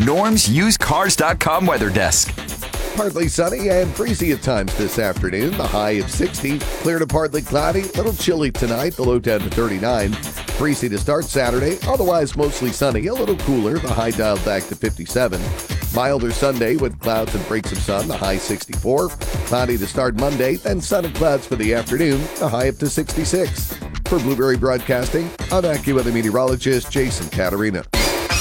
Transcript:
Norm's UsedCars.com weather desk. Partly sunny and breezy at times this afternoon. The high of 60. Clear to partly cloudy. A little chilly tonight. The low down to 39. Breezy to start Saturday. Otherwise mostly sunny. A little cooler. The high dialed back to 57. Milder Sunday with clouds and breaks of sun. The high 64. Cloudy to start Monday. Then sun and clouds for the afternoon. The high up to 66. For Blueberry Broadcasting, I'm AccuWeather meteorologist Jason Caterina.